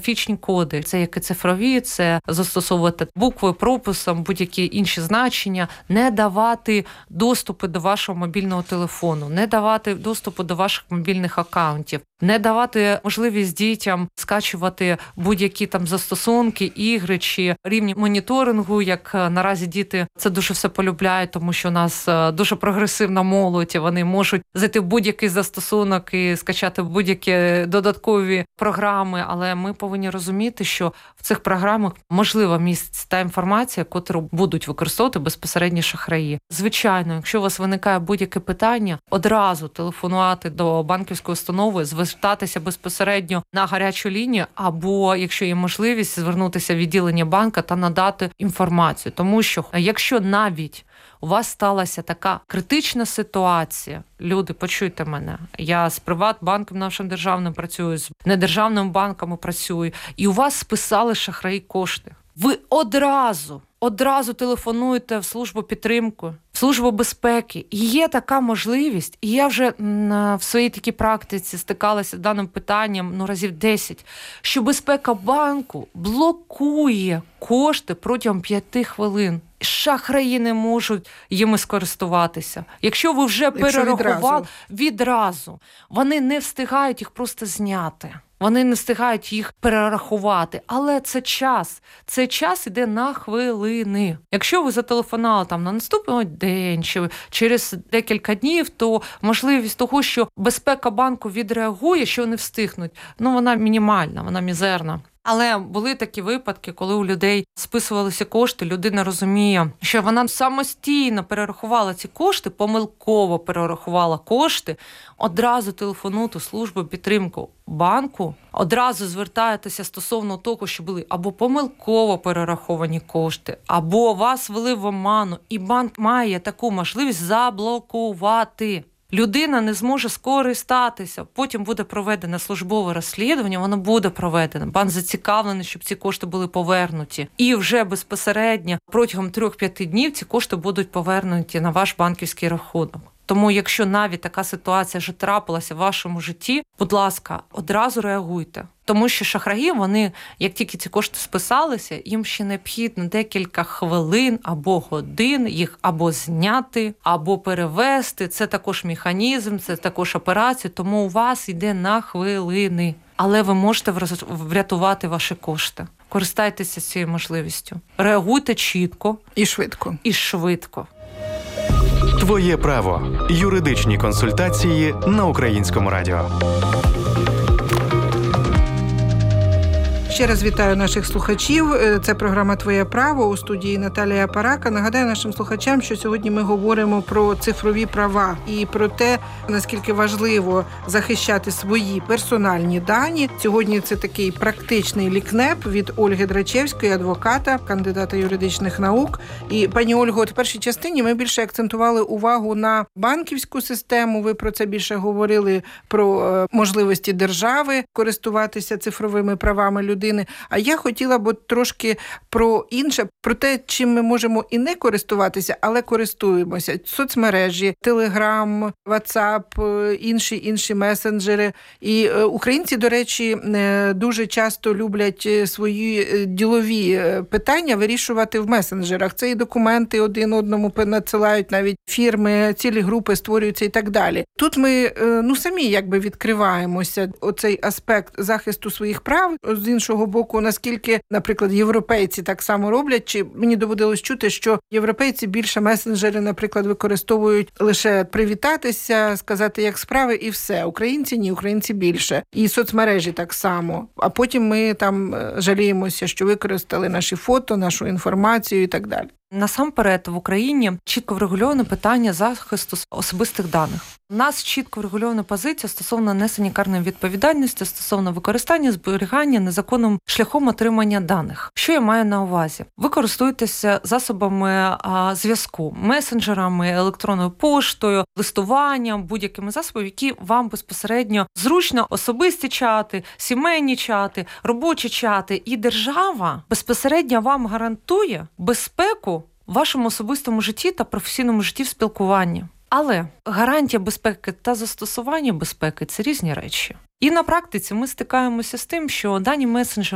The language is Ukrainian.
криптографічні коди. Це як і цифрові, це застосовувати букви, прописом, будь-які інші значення, не давати доступи до вашого мобільного телефону, не давати доступу до ваших мобільних акаунтів, не давати можливість дітям скачувати будь-які там застосунки, ігри чи рівні моніторингу, як наразі діти це дуже все полюбляють, тому що у нас дуже прогресивна молодь, і вони можуть зайти в будь-який застосунок і скачати будь-які додаткові програми, але ми повинні розуміти, що в цих програмах можливо міститься та інформація, яку будуть використовувати безпосередньо шахраї. Звичайно, якщо у вас виникає будь-яке питання, одразу телефонувати до банківської установи, звертатися безпосередньо на гарячу лінію, або, якщо є можливість, звернутися в відділення банка та надати інформацію. Тому що, якщо навіть у вас сталася така критична ситуація, люди, почуйте мене, я з Приватбанком нашим державним працюю, з недержавними банками працюю, і у вас списали шахраї кошти. Ви одразу телефонуєте в службу підтримки, в службу безпеки. І є така можливість, і я вже в своїй такій практиці стикалася з даним питанням разів 10, що безпека банку блокує кошти протягом 5 хвилин. Шахраї не можуть їми скористуватися. Якщо ви вже перерахували, відразу. Вони не встигають їх просто зняти. Вони не встигають їх перерахувати. Але це час. Цей час іде на хвилини. Якщо ви зателефонували там на наступний день чи через декілька днів, то можливість того, що безпека банку відреагує, що вони встигнуть, вона мінімальна, вона мізерна. Але були такі випадки, коли у людей списувалися кошти, людина розуміє, що вона самостійно перерахувала ці кошти, помилково перерахувала кошти, одразу телефонуйте у службу підтримки банку, одразу звертаєтеся стосовно того, що були або помилково перераховані кошти, або вас ввели в оману, і банк має таку можливість заблокувати. Людина не зможе скористатися, потім буде проведене службове розслідування, воно буде проведене. Банк зацікавлений, щоб ці кошти були повернуті. І вже безпосередньо протягом 3-5 днів ці кошти будуть повернуті на ваш банківський рахунок. Тому якщо навіть така ситуація вже трапилася в вашому житті, будь ласка, одразу реагуйте. Тому що шахраї, вони, як тільки ці кошти списалися, їм ще необхідно декілька хвилин або годин їх або зняти, або перевести. Це також механізм, це також операція, тому у вас йде на хвилини. Але ви можете врятувати ваші кошти. Користайтеся цією можливістю. Реагуйте чітко. І швидко. Твоє право. Юридичні консультації на Українському радіо. Ще раз вітаю наших слухачів. Це програма «Твоє право», у студії Наталія Парака. Нагадаю нашим слухачам, що сьогодні ми говоримо про цифрові права і про те, наскільки важливо захищати свої персональні дані. Сьогодні це такий практичний лікнеп від Ольги Драчевської, адвоката, кандидата юридичних наук. І, пані Ольго, в першій частині ми більше акцентували увагу на банківську систему. Ви про це більше говорили, про можливості держави користуватися цифровими правами людини. А я хотіла б трошки про інше, про те, чим ми можемо і не користуватися, але користуємося. Соцмережі, Телеграм, Ватсап, інші месенджери. І українці, до речі, дуже часто люблять свої ділові питання вирішувати в месенджерах. Це і документи один одному надсилають, навіть фірми, цілі групи створюються і так далі. Тут ми самі відкриваємося, оцей аспект захисту своїх прав. З іншого боку, наскільки, наприклад, європейці так само роблять, чи мені доводилось чути, що європейці більше месенджери, наприклад, використовують лише привітатися, сказати, як справи, і все. Українці ні, українці більше. І соцмережі так само. А потім ми там жаліємося, що використали наші фото, нашу інформацію і так далі. Насамперед, в Україні чітко врегульоване питання захисту особистих даних. У нас чітко врегульована позиція стосовно несення карної відповідальності, стосовно використання, зберігання незаконним шляхом отримання даних. Що я маю на увазі? Ви користуєтеся засобами зв'язку, месенджерами, електронною поштою, листуванням, будь-якими засобами, які вам безпосередньо зручно, особисті чати, сімейні чати, робочі чати. І держава безпосередньо вам гарантує безпеку в вашому особистому житті та професійному житті в спілкуванні. Але гарантія безпеки та застосування безпеки – це різні речі. І на практиці ми стикаємося з тим, що дані месенджери